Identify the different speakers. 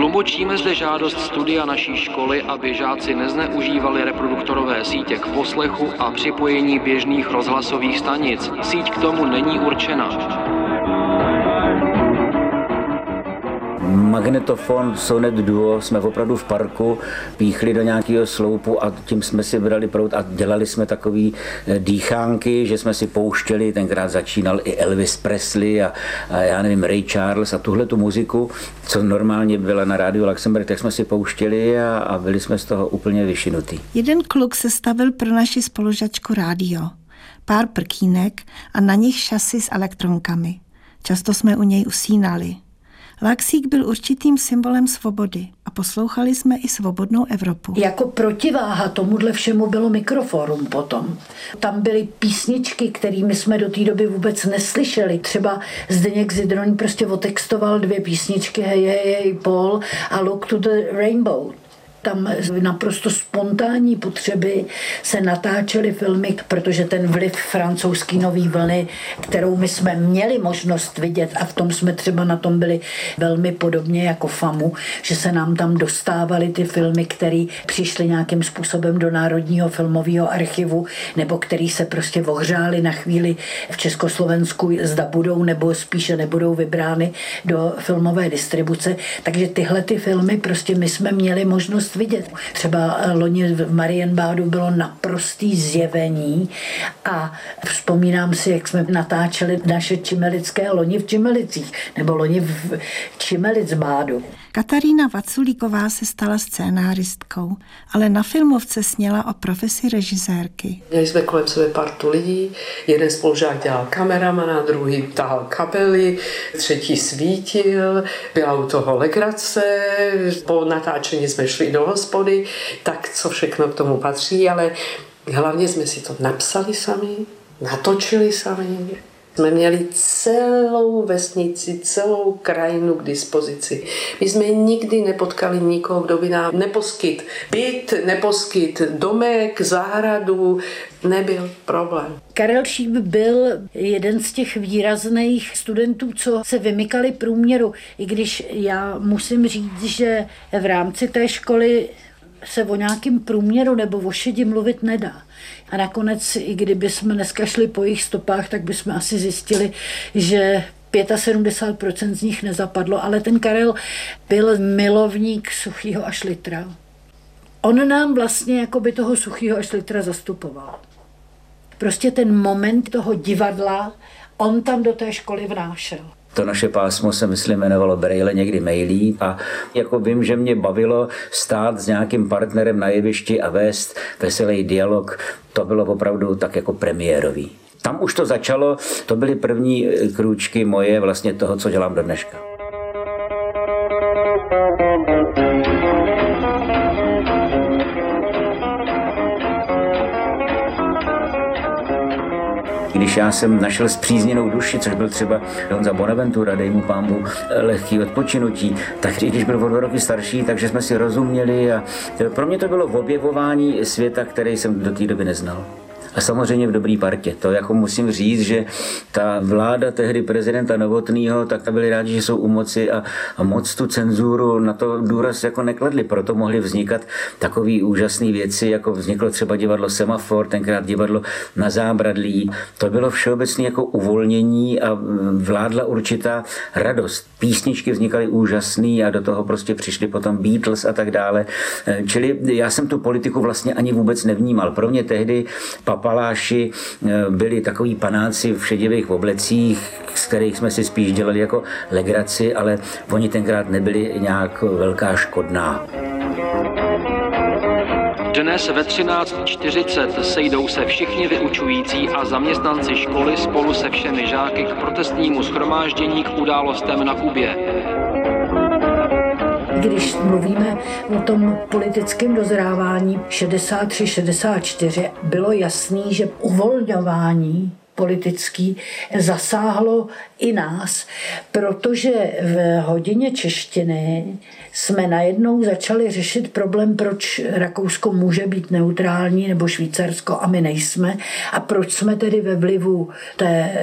Speaker 1: Tlumočíme zde žádost studia naší školy, aby žáci nezneužívali reproduktorové sítě k poslechu a připojení běžných rozhlasových stanic. Síť k tomu není určena.
Speaker 2: Magnetofon Sonet Duo jsme opravdu v parku píchli do nějakého sloupu a tím jsme si brali proud a dělali jsme takový dýchánky, že jsme si pouštěli, tenkrát začínal i Elvis Presley a já nevím, Ray Charles a tuhle tu muziku, co normálně byla na rádiu Luxemburg, tak jsme si pouštěli a byli jsme z toho úplně vyšinutý.
Speaker 3: Jeden kluk sestavil pro naši spolužačku rádio, pár prkínek a na nich šasy s elektronkami. Často jsme u něj usínali. Laxík byl určitým symbolem svobody a poslouchali jsme i Svobodnou Evropu.
Speaker 4: Jako protiváha tomuhle všemu bylo Mikroforum potom. Tam byly písničky, kterými jsme do té doby vůbec neslyšeli. Třeba Zdeněk Zidroň prostě otextoval 2 písničky Hey, hey, hey, Paul a Look to the Rainbow. Tam naprosto spontánní potřeby se natáčely filmy, protože ten vliv francouzský nový vlny, kterou my jsme měli možnost vidět a v tom jsme třeba na tom byli velmi podobně jako FAMU, že se nám tam dostávaly ty filmy, které přišly nějakým způsobem do Národního filmového archivu nebo který se prostě ohřály na chvíli v Československu, zda budou nebo spíše nebudou vybrány do filmové distribuce. Takže tyhle ty filmy prostě my jsme měli možnost vidět. Třeba loni v Marienbadu bylo naprostý zjevení a vzpomínám si, jak jsme natáčeli naše čimelické loni v Čimelicích nebo loni v Čimelicbádu.
Speaker 3: Katarína Vaculíková se stala scénáristkou, ale na filmovce sněla o profesi režisérky.
Speaker 5: Měli jsme kolem sebe partu lidí, jeden spolužák dělal kameramana, druhý tahal kabely, třetí svítil, byla u toho legrace, po natáčení jsme šli do hospody, tak co všechno k tomu patří, ale hlavně jsme si to napsali sami, natočili sami. Jsme měli celou vesnici, celou krajinu k dispozici. My jsme nikdy nepotkali nikoho, kdo by nám neposkyt byt, neposkyt domek, zahradu. Nebyl problém.
Speaker 4: Karel Šíp byl jeden z těch výrazných studentů, co se vymykali průměru, i když já musím říct, že v rámci té školy se o nějakém průměru nebo o šedi mluvit nedá. A nakonec, i kdyby jsme dneska šli po jejich stopách, tak bychom asi zjistili, že 75% z nich nezapadlo, ale ten Karel byl milovník Suchýho a Šlitra. On nám vlastně jakoby toho Suchýho a Šlitra zastupoval. Prostě ten moment toho divadla, on tam do té školy vnášel.
Speaker 2: To naše pásmo se, myslím, jmenovalo Brejle, někdy Mejlí a jako vím, že mě bavilo stát s nějakým partnerem na jevišti a vést veselý dialog, to bylo opravdu tak jako premiérový. Tam už to začalo, to byly první krůčky moje vlastně toho, co dělám do dneška. Když já jsem našel spřízněnou duši, což byl třeba Honza Bonaventura, dej mu pánbu lehký odpočinutí, tak i když byl o 2 roky starší, takže jsme si rozuměli a pro mě to bylo objevování světa, který jsem do té doby neznal. A samozřejmě v dobrý partě. To jako musím říct, že ta vláda tehdy prezidenta Novotnýho, tak byli rádi, že jsou u moci a moc tu cenzuru na to důraz jako nekladli. Proto mohly vznikat takové úžasné věci, jako vzniklo třeba divadlo Semafor, tenkrát divadlo Na zábradlí. To bylo všeobecné jako uvolnění a vládla určitá radost. Písničky vznikaly úžasný a do toho prostě přišli potom Beatles a tak dále. Čili já jsem tu politiku vlastně ani vůbec nevnímal. Pro mě tehdy papaláši byli takový panáci v šedivých oblecích, z kterých jsme si spíš dělali jako legraci, ale oni tenkrát nebyli nějak velká škodná.
Speaker 1: Dnes ve 13:40 sejdou se všichni vyučující a zaměstnanci školy spolu se všemi žáky k protestnímu shromáždění k událostem na Kubě.
Speaker 4: Když mluvíme o tom politickém dozrávání 63-64, bylo jasný, že uvolňování politický zasáhlo i nás, protože v hodině češtiny jsme najednou začali řešit problém, proč Rakousko může být neutrální nebo Švýcarsko a my nejsme a proč jsme tedy ve vlivu té